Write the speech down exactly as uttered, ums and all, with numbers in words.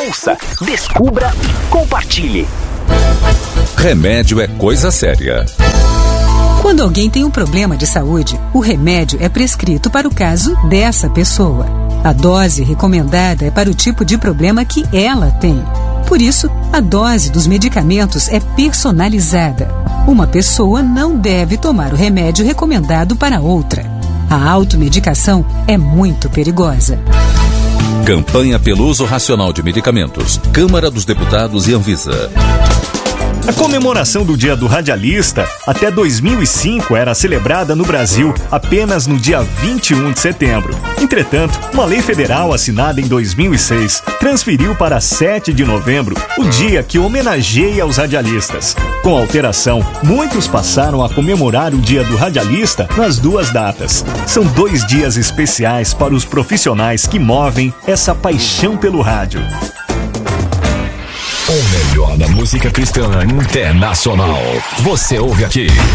Ouça, descubra e compartilhe. Remédio é coisa séria. Quando alguém tem um problema de saúde, o remédio é prescrito para o caso dessa pessoa. A dose recomendada é para o tipo de problema que ela tem. Por isso, a dose dos medicamentos é personalizada. Uma pessoa não deve tomar o remédio recomendado para outra. A automedicação é muito perigosa. Campanha pelo uso racional de medicamentos. Câmara dos Deputados e Anvisa. A comemoração do Dia do Radialista, até dois mil e cinco, era celebrada no Brasil apenas no dia vinte e um de setembro. Entretanto, uma lei federal assinada em dois mil e seis transferiu para sete de novembro o dia que homenageia os radialistas. Com a alteração, muitos passaram a comemorar o Dia do Radialista nas duas datas. São dois dias especiais para os profissionais que movem essa paixão pelo rádio. O melhor da música cristã internacional. Você ouve aqui.